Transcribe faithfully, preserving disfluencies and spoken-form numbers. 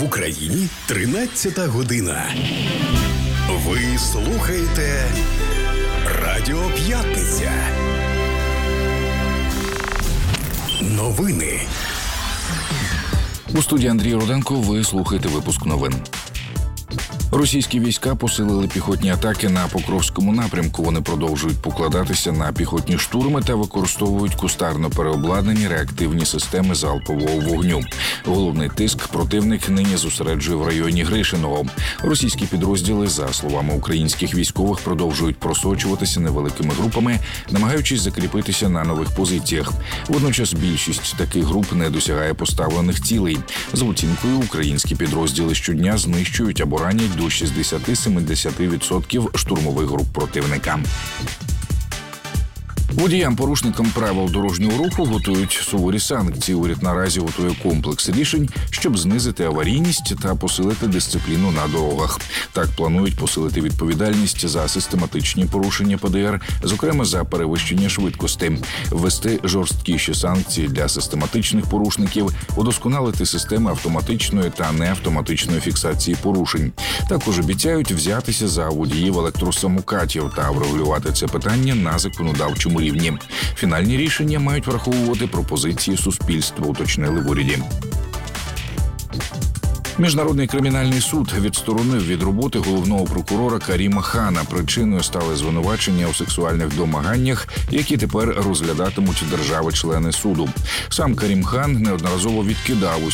В Україні тринадцята година. Ви слухаєте Радіо П'ятниця. Новини. У студії Андрій Руденко ви слухаєте випуск новин. Російські війська посилили піхотні атаки на Покровському напрямку. Вони продовжують покладатися на піхотні штурми та використовують кустарно переобладнані реактивні системи залпового вогню. Головний тиск противник нині зосереджує в районі Гришиного. Російські підрозділи, за словами українських військових, продовжують просочуватися невеликими групами, намагаючись закріпитися на нових позиціях. Водночас більшість таких груп не досягає поставлених цілей. За оцінкою, українські підрозділи щодня знищують або ранять до шістдесят-сімдесят відсотків штурмових груп противника. Водіям-порушникам правил дорожнього руху готують суворі санкції. Уряд наразі готує комплекс рішень, щоб знизити аварійність та посилити дисципліну на дорогах. Так планують посилити відповідальність за систематичні порушення ПДР, зокрема за перевищення швидкості, ввести жорсткіші санкції для систематичних порушників, удосконалити системи автоматичної та неавтоматичної фіксації порушень. Також обіцяють взятися за водіїв електросамокатів та врегулювати це питання на законодавчому рівні. Фінальні рішення мають враховувати пропозиції суспільства, уточнили в уряді. Міжнародний кримінальний суд відсторонив від роботи головного прокурора Каріма Хана. Причиною стали звинувачення у сексуальних домаганнях, які тепер розглядатимуть держави-члени суду. Сам Карім Хан неодноразово відкидав